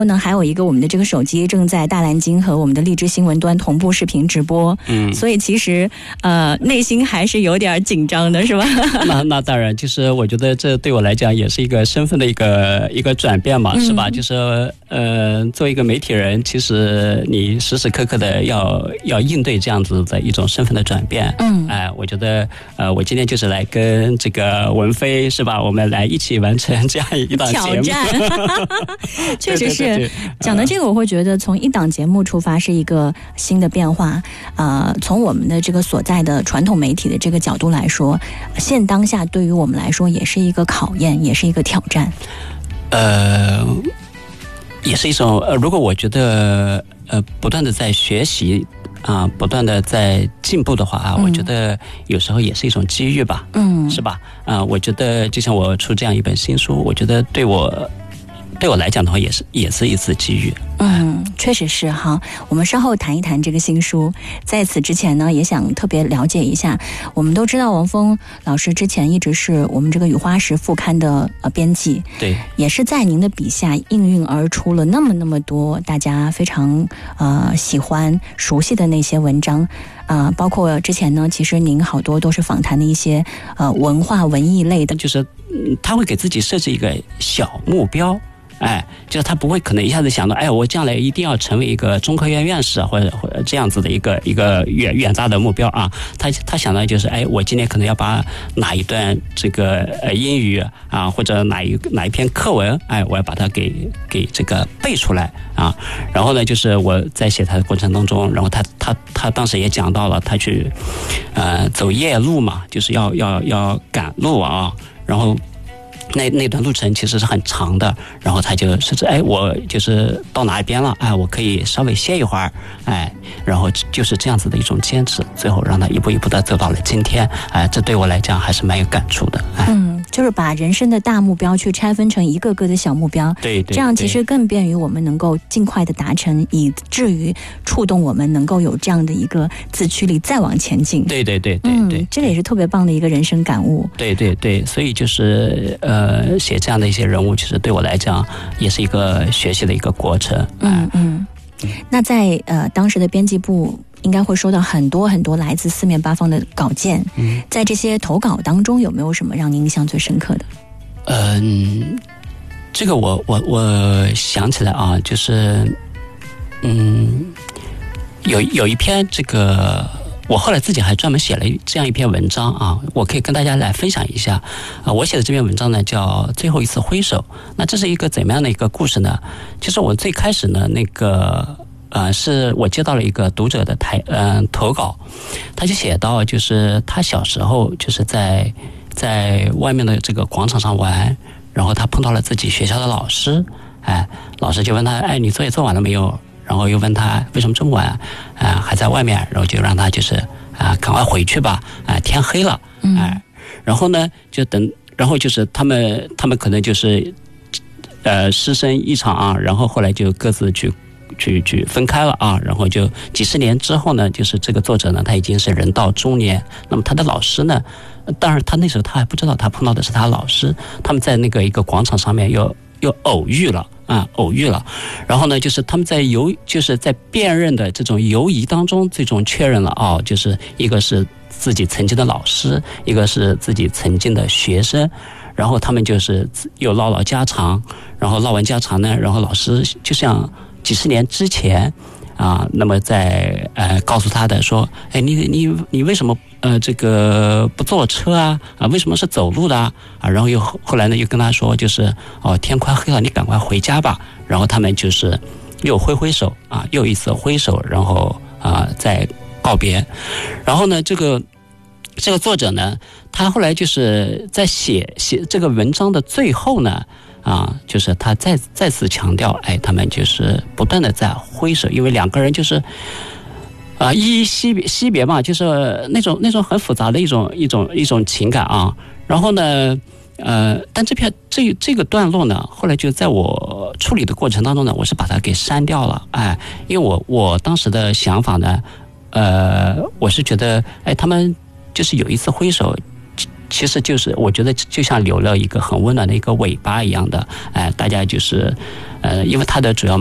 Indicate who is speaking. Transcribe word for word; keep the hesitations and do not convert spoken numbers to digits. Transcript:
Speaker 1: 呢，还有一个我们的这个手机正在大蓝鲸和我们的荔枝新闻端同步视频直播，嗯，所以其实呃内心还是有点紧张的，是吧？
Speaker 2: 那那当然，就是我觉得这对我来讲也是一个身份的一个一个转变嘛，是吧？嗯、就是呃，作为一个媒体人，其实你时时刻刻的要要应对这样子的一种身份的转变，嗯，哎、呃，我觉得呃，我今天就是来跟这个文飞是吧，我们来一起完成这样一档节目，挑战，
Speaker 1: 确实是。讲的这个我会觉得从一档节目出发是一个新的变化，呃，从我们的这个所在的传统媒体的这个角度来说，现当下对于我们来说也是一个考验，也是一个挑战。
Speaker 2: 呃，也是一种呃，如果我觉得呃不断的在学习啊、呃，不断的在进步的话啊、嗯，我觉得有时候也是一种机遇吧，嗯，是吧？啊、呃，我觉得就像我出这样一本新书，我觉得对我。对我来讲的话，也是也是一次机遇。
Speaker 1: 嗯，确实是哈。我们稍后谈一谈这个新书。在此之前呢，也想特别了解一下。我们都知道王峰老师之前一直是我们这个雨花石副刊的呃编辑，
Speaker 2: 对，
Speaker 1: 也是在您的笔下应运而出了那么那么多大家非常呃喜欢熟悉的那些文章。啊、呃，包括之前呢，其实您好多都是访谈的一些呃文化文艺类的，
Speaker 2: 就是嗯，他会给自己设置一个小目标。哎，就是他不会可能一下子想到，哎，我将来一定要成为一个中科院院士或者或者这样子的一个一个远远大的目标啊。他他想到就是，哎，我今天可能要把哪一段这个呃英语啊，或者哪一哪一篇课文，哎，我要把它给给这个背出来啊。然后呢，就是我在写他的过程当中，然后他他他当时也讲到了，他去呃走夜路嘛，就是要要要赶路啊，然后。那那段路程其实是很长的，然后他就甚至哎，我就是到哪一边了，哎，我可以稍微歇一会儿，哎，然后就是这样子的一种坚持，最后让他一步一步的走到了今天，哎，这对我来讲还是蛮有感触的。哎、
Speaker 1: 嗯，就是把人生的大目标去拆分成一个个的小目标，
Speaker 2: 对 对, 对，
Speaker 1: 这样其实更便于我们能够尽快的达成，以至于触动我们能够有这样的一个自驱力再往前进。
Speaker 2: 对对对对对，
Speaker 1: 嗯，这个也是特别棒的一个人生感悟。
Speaker 2: 对对对，所以就是呃。呃，写这样的一些人物，其实对我来讲也是一个学习的一个过程。
Speaker 1: 嗯嗯。那在呃当时的编辑部，应该会收到很多很多来自四面八方的稿件。嗯，在这些投稿当中，有没有什么让您印象最深刻的？
Speaker 2: 嗯，这个我我我想起来啊，就是嗯，有有一篇这个。我后来自己还专门写了这样一篇文章啊，我可以跟大家来分享一下啊。我写的这篇文章呢叫《最后一次挥手》，那这是一个怎么样的一个故事呢？其实我最开始呢，那个呃，是我接到了一个读者的台嗯、呃、投稿，他就写到，就是他小时候就是在在外面的这个广场上玩，然后他碰到了自己学校的老师，哎，老师就问他，哎，你作业做完了没有？然后又问他为什么这么晚啊、呃、还在外面，然后就让他就是啊、呃、赶快回去吧，啊、呃、天黑了，哎、呃，然后呢就等，然后就是他们他们可能就是呃师生一场啊，然后后来就各自去去去分开了啊，然后就几十年之后呢，就是这个作者呢他已经是人到中年，那么他的老师呢，当然他那时候他还不知道他碰到的是他老师，他们在那个一个广场上面又又偶遇了。啊，偶遇了，然后呢，就是他们在游，就是在辨认的这种游移当中，最终确认了啊、哦，就是一个是自己曾经的老师，一个是自己曾经的学生，然后他们就是又唠唠家常，然后唠完家常呢，然后老师就像几十年之前啊，那么在呃告诉他的说，哎，你你你为什么呃这个不坐车啊啊？为什么是走路的啊？啊，然后又后来呢又跟他说，就是哦天快黑了，你赶快回家吧。然后他们就是又挥挥手啊，又一次挥手，然后啊再告别。然后呢，这个这个作者呢，他后来就是在写写这个文章的最后呢。啊，就是他再再次强调，哎，他们就是不断的在挥手，因为两个人就是啊依依惜别惜别嘛，就是那种那种很复杂的一种一种一种情感啊。然后呢，呃，但这篇这这个段落呢，后来就在我处理的过程当中呢，我是把它给删掉了，哎，因为我我当时的想法呢，呃，我是觉得，哎，他们就是有一次挥手。其实就是我觉得就像留了一个很温暖的一个尾巴一样的，哎，大家就是呃，因为它的主要